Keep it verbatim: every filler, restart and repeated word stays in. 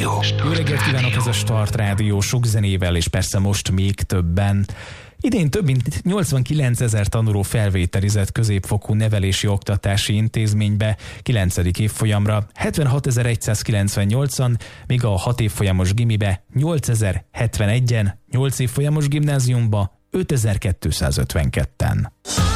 Rádió. Jó reggelt kívánok, ez a Start Rádió, sok zenével, és persze most még többen. Idén több mint nyolcvankilencezer tanuló felvételizett középfokú nevelési oktatási intézménybe kilencedik évfolyamra, hetvenhatezer-egyszázkilencvennyolcan, míg a hat évfolyamos gimibe nyolcezer-hetvenegyen, nyolc évfolyamos gimnáziumba ötezer-kétszázötvenketten.